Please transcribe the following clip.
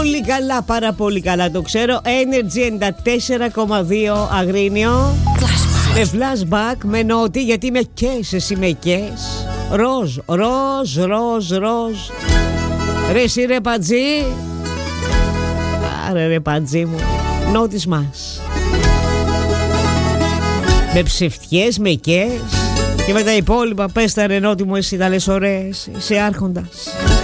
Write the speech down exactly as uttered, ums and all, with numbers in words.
Πολύ καλά, πάρα πολύ καλά, το ξέρω. Energy ενενήντα τέσσερα κόμμα δύο Αγρίνιο. Με flashback, με νότι, γιατί με κες, εσύ με κες. Ροζ, ροζ, ροζ, ροζ. Ρε εσύ ρε πατζή. Άρε ρε πατζή μου. Νότης μας. Με ψευτιές, με κες. Και με τα υπόλοιπα πες τα ρε νότι μου, εσύ τα λες ωραίες. Είσαι άρχοντας.